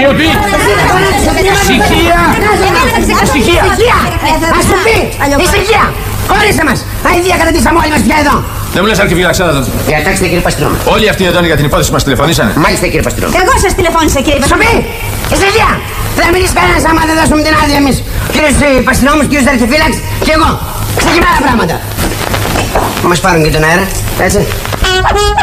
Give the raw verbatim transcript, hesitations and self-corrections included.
Σιωπή! Ησυχία! Ησυχία! Ας σου πει! Ησυχία! Χωρίστε μας! Αηδία καταντήσαμε όλοι μας πια εδώ! Δεν μου λες αρχιφυλαξάδα. Διατάξτε κύριε Παστρόμο. Όλοι αυτοί εδώ είναι για την υπόθεση που μας τηλεφωνήσανε. Μάλιστα κύριε Παστρόμο. Εγώ σας τηλεφώνησα κύριε Παστρόμο. Σοπή! Ησυχία! Δεν θα μιλήσει κανένας άμα δεν δώσουμε την άδεια εμείς. Κύριος Παστρόμος, κύριος Αρχιφύλαξ και εγώ. Ξεκινάμε πράγματα. Μας πάρουν και τον αέρα, έτσι.